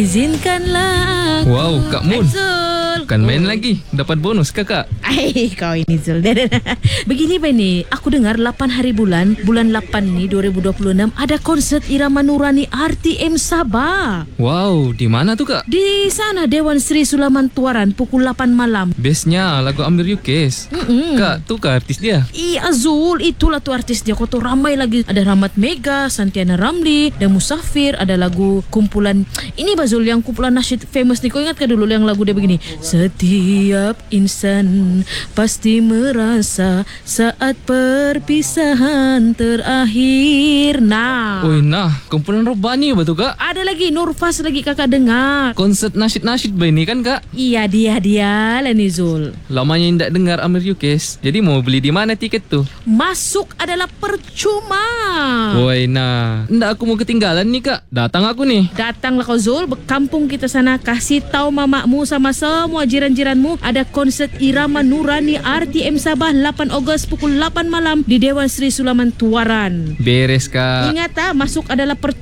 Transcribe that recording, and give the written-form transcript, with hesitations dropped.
Izinkanlah aku. Wow, Kak Mun. Zul. Kan main lagi. Dapat bonus kakak. Ay, kau ini Zul. Begini Bani, aku dengar 8 hari bulan 8 ni 2026 ada konsert Irama Nurani RTM Sabah. Wow, di mana tuh kak? Di sana Dewan Sri Sulaman Tuaran pukul 8 malam. Bestnya lagu Amir Yukes. Kak, tuh kak artis dia. Iya Zul, itulah tuh artis dia. Kau tuh ramai lagi. Ada Rahmat Mega, Santiana Ramli, dan Musafir. Ada lagu kumpulan ini Bazul, yang kumpulan nasyid famous nih. Kau ingat ke dulu yang lagu dia begini? Setiap insan pasti merasa saat perpisahan terakhir. Nah, Oi, nah, kumpulan Robani betul kak? ada lagi Nurfas lagi kakak dengar. Konsert nasyid-nasyid ba ini kan kak? Iya dia lah nih Zul. Lamanya tidak dengar Amir Yukes. Jadi mau beli di mana tiket tuh? Masuk adalah percuma. Woi, nah, ndak aku mau ketinggalan nih kak. Datang aku nih. Datanglah kau Zul, kampung kita sana, kasih tahu mamamu sama semua jiran-jiranmu ada konsert Irama Nurani RTM Sabah 8 Ogos pukul 8 malam di Dewan Sri Sulaman Tuaran. Beres kak. Ingat masuk adalah percuma.